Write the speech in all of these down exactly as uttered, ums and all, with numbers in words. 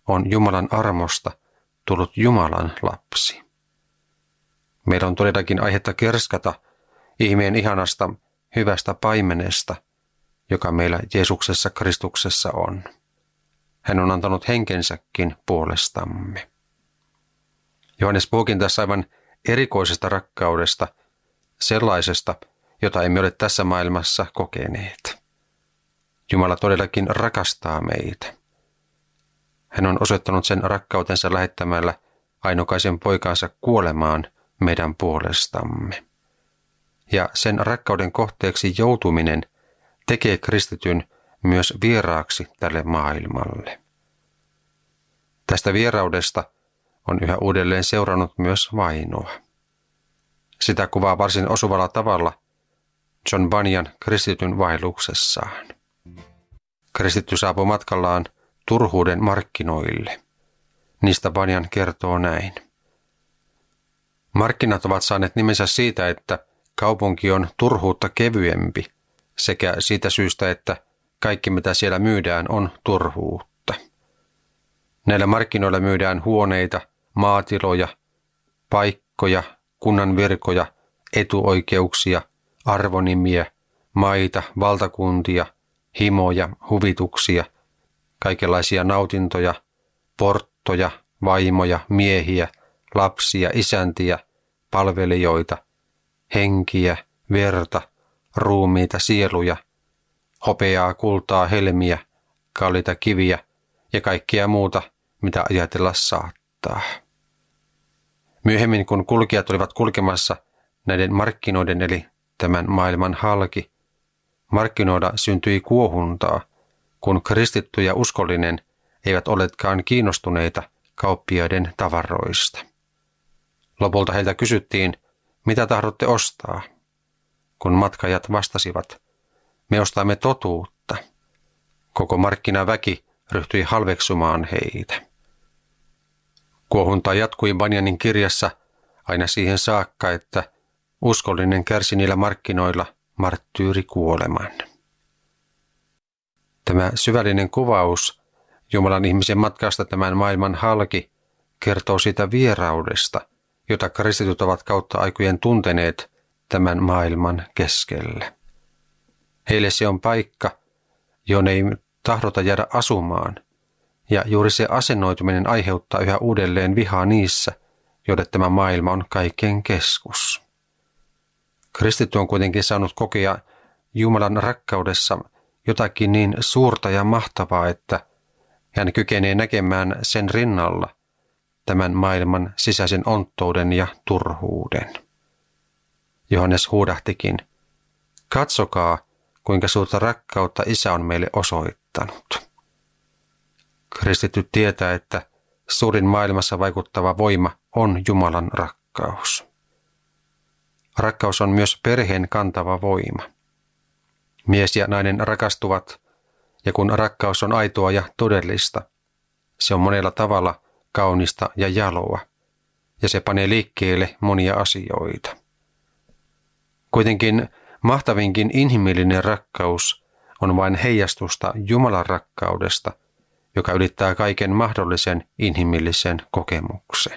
on Jumalan armosta tullut Jumalan lapsi. Meillä on todellakin aihetta kerskata ihmeen ihanasta, hyvästä paimenesta, joka meillä Jeesuksessa Kristuksessa on. Hän on antanut henkensäkin puolestamme. Johannes puhukin tässä aivan erikoisesta rakkaudesta, sellaisesta, jota emme ole tässä maailmassa kokeneet. Jumala todellakin rakastaa meitä. Hän on osoittanut sen rakkautensa lähettämällä ainokaisen poikansa kuolemaan meidän puolestamme. Ja sen rakkauden kohteeksi joutuminen tekee kristityn myös vieraaksi tälle maailmalle. Tästä vieraudesta on yhä uudelleen seurannut myös vainoa. Sitä kuvaa varsin osuvalla tavalla John Bunyan kristityn vaelluksessaan. Kristitty saapui matkallaan turhuuden markkinoille. Niistä Bunyan kertoo näin. Markkinat ovat saaneet nimensä siitä, että kaupunki on turhuutta kevyempi, sekä siitä syystä, että kaikki mitä siellä myydään on turhuutta. Näillä markkinoilla myydään huoneita, maatiloja, paikkoja, kunnan virkoja, etuoikeuksia, arvonimiä, maita, valtakuntia, himoja, huvituksia, kaikenlaisia nautintoja, porttoja, vaimoja, miehiä, lapsia, isäntiä, palvelijoita, henkiä, verta, ruumiita, sieluja, hopeaa, kultaa, helmiä, kalliita kiviä ja kaikkea muuta, mitä ajatella saattaa. Myöhemmin, kun kulkijat olivat kulkemassa näiden markkinoiden eli tämän maailman halki, markkinoida syntyi kuohuntaa, kun kristitty ja uskollinen eivät olleetkaan kiinnostuneita kauppiaiden tavaroista. Lopulta heiltä kysyttiin, mitä tahdotte ostaa? Kun matkajat vastasivat, me ostamme totuutta. Koko markkinaväki ryhtyi halveksumaan heitä. Kuohunta jatkui Bunyanin kirjassa aina siihen saakka, että uskollinen kärsi niillä markkinoilla marttyyrikuoleman. Tämä syvällinen kuvaus Jumalan ihmisen matkasta tämän maailman halki kertoo siitä vieraudesta, jota kristityt ovat kautta aikojen tunteneet tämän maailman keskellä. Heille se on paikka, johon ei tahdota jäädä asumaan, ja juuri se asennoituminen aiheuttaa yhä uudelleen vihaa niissä, joille tämä maailma on kaiken keskus. Kristitty on kuitenkin saanut kokea Jumalan rakkaudessa jotakin niin suurta ja mahtavaa, että hän kykenee näkemään sen rinnalla tämän maailman sisäisen onttouden ja turhuuden. Johannes huudahtikin, katsokaa, kuinka suurta rakkautta Isä on meille osoittanut. Kristitty tietää, että suurin maailmassa vaikuttava voima on Jumalan rakkaus. Rakkaus on myös perheen kantava voima. Mies ja nainen rakastuvat, ja kun rakkaus on aitoa ja todellista, se on monella tavalla kaunista ja jaloa, ja se panee liikkeelle monia asioita. Kuitenkin mahtavinkin inhimillinen rakkaus on vain heijastusta Jumalan rakkaudesta, joka ylittää kaiken mahdollisen inhimillisen kokemuksen.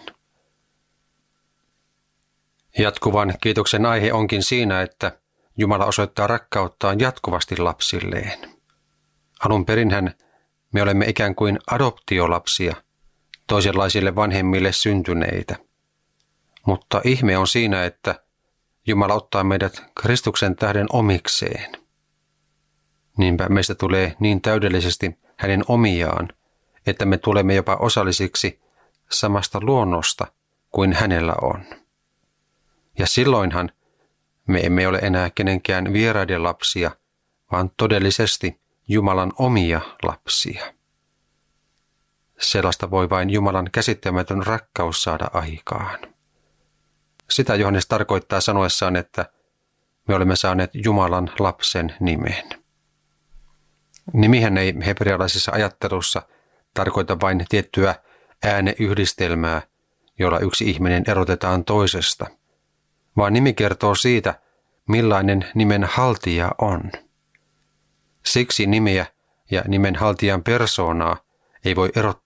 Jatkuvan kiitoksen aihe onkin siinä, että Jumala osoittaa rakkauttaan jatkuvasti lapsilleen. Alun perinhän me olemme ikään kuin adoptiolapsia, toisenlaisille vanhemmille syntyneitä. Mutta ihme on siinä, että Jumala ottaa meidät Kristuksen tähden omikseen. Niinpä meistä tulee niin täydellisesti hänen omiaan, että me tulemme jopa osallisiksi samasta luonnosta kuin hänellä on. Ja silloinhan me emme ole enää kenenkään vieraiden lapsia, vaan todellisesti Jumalan omia lapsia. Sellaista voi vain Jumalan käsittämätön rakkaus saada aikaan. Sitä Johannes tarkoittaa sanoessaan, että me olemme saaneet Jumalan lapsen nimen. Nimihän ei hebrealaisessa ajattelussa tarkoita vain tiettyä ääneyhdistelmää, jolla yksi ihminen erotetaan toisesta, vaan nimi kertoo siitä, millainen nimen haltija on. Siksi nimeä ja nimen haltijan persoonaa ei voi erottaa